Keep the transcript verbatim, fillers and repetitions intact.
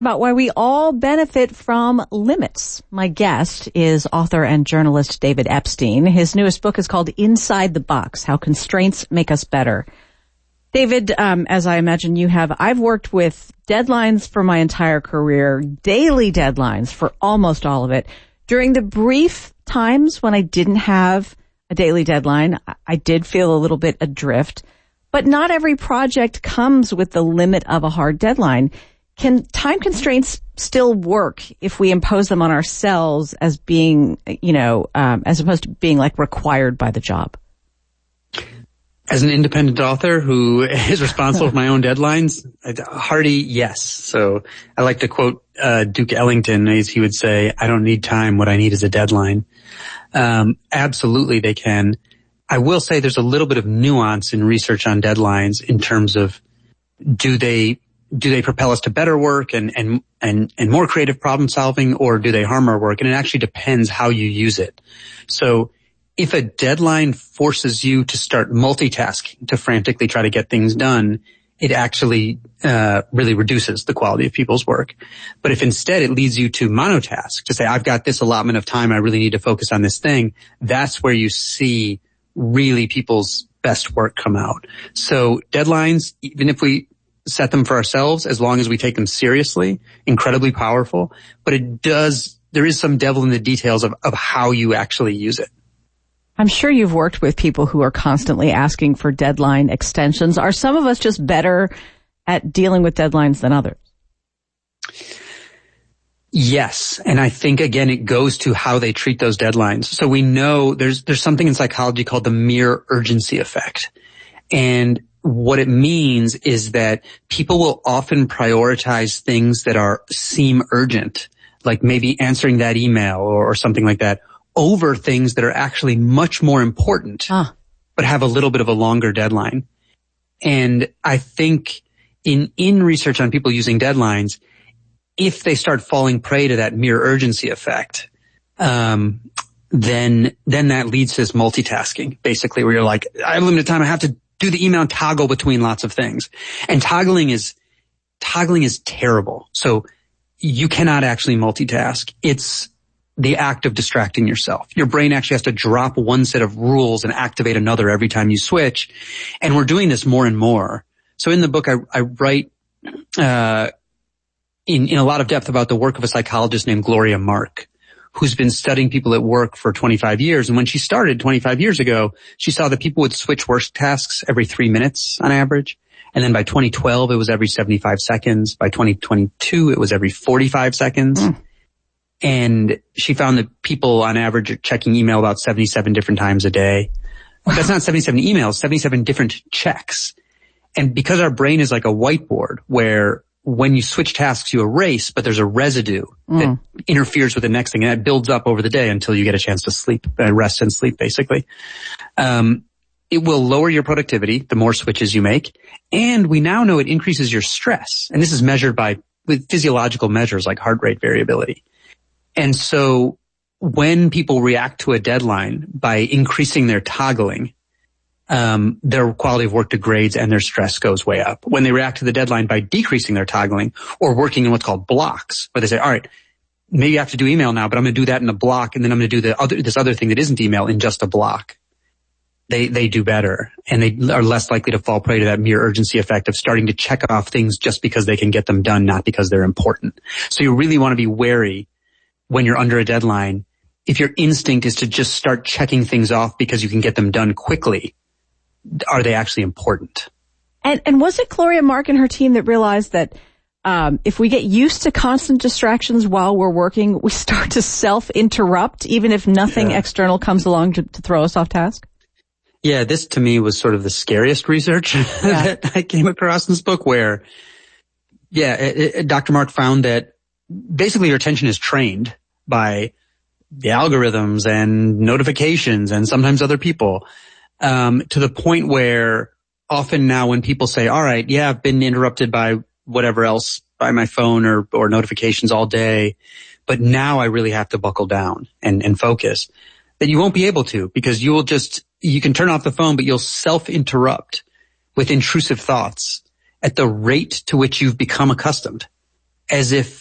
About why we all benefit from limits. My guest is author and journalist David Epstein. His newest book is called Inside the Box, How Constraints Make Us Better. David, um, as I imagine you have, I've worked with deadlines for my entire career, daily deadlines for almost all of it. During the brief times when I didn't have a daily deadline, I did feel a little bit adrift. But not every project comes with the limit of a hard deadline. Can time constraints still work if we impose them on ourselves as being, you know, um, as opposed to being like required by the job? As an independent author who is responsible for my own deadlines, a hearty yes. So I like to quote uh, Duke Ellington as he would say, I don't need time. What I need is a deadline. Um, absolutely they can. I will say there's a little bit of nuance in research on deadlines in terms of do they do they propel us to better work and and and and more creative problem solving, or do they harm our work? And it actually depends how you use it. So if a deadline forces you to start multitasking to frantically try to get things done, it actually uh really reduces the quality of people's work. But if instead it leads you to monotask, to say I've got this allotment of time, I really need to focus on this thing, that's where you see really people's best work come out. So deadlines, even if we set them for ourselves, as long as we take them seriously, incredibly powerful. But it does, there is some devil in the details of, of how you actually use it. I'm sure you've worked with people who are constantly asking for deadline extensions. Are some of us just better at dealing with deadlines than others? Yes. And I think, again, it goes to how they treat those deadlines. So we know there's, there's something in psychology called the mere urgency effect. And what it means is that people will often prioritize things that are seem urgent, like maybe answering that email or, or something like that, over things that are actually much more important, huh. but have a little bit of a longer deadline. And I think in, in research on people using deadlines, if they start falling prey to that mere urgency effect, um, then, then that leads to this multitasking, basically, where you're like, I have limited time. I have to do the email and toggle between lots of things. And toggling is, toggling is terrible. So you cannot actually multitask. It's the act of distracting yourself. Your brain actually has to drop one set of rules and activate another every time you switch. And we're doing this more and more. So in the book, I, I write, uh, in, in a lot of depth about the work of a psychologist named Gloria Mark, who's been studying people at work for twenty-five years. And when she started twenty-five years ago, she saw that people would switch work tasks every three minutes on average. And then by twenty twelve, it was every seventy-five seconds. By twenty twenty-two, it was every forty-five seconds. Mm. And she found that people on average are checking email about seventy-seven different times a day. That's not seventy-seven emails, seventy-seven different checks. And because our brain is like a whiteboard where when you switch tasks, you erase, but there's a residue mm. that interferes with the next thing, and that builds up over the day until you get a chance to sleep, uh, rest and sleep, basically. Um, it will lower your productivity the more switches you make, and we now know it increases your stress. And this is measured by with physiological measures like heart rate variability. And so when people react to a deadline by increasing their toggling, Um, their quality of work degrades and their stress goes way up. When they react to the deadline by decreasing their toggling or working in what's called blocks, where they say, all right, maybe I have to do email now, but I'm going to do that in a block, and then I'm going to do the other, this other thing that isn't email in just a block. They, they do better, and they are less likely to fall prey to that mere urgency effect of starting to check off things just because they can get them done, not because they're important. So you really want to be wary when you're under a deadline. If your instinct is to just start checking things off because you can get them done quickly, are they actually important? And, and was it Gloria Mark and her team that realized that um, if we get used to constant distractions while we're working, we start to self-interrupt, even if nothing yeah. external comes along to, to throw us off task? Yeah, this to me was sort of the scariest research yeah. that I came across in this book, where, yeah, it, it, Doctor Mark found that basically your attention is trained by the algorithms and notifications and sometimes other people. Um, to the point where often now when people say, all right, yeah, I've been interrupted by whatever else, by my phone or, or notifications all day, but now I really have to buckle down and, and focus, that you won't be able to, because you will just, you can turn off the phone, but you'll self-interrupt with intrusive thoughts at the rate to which you've become accustomed. as if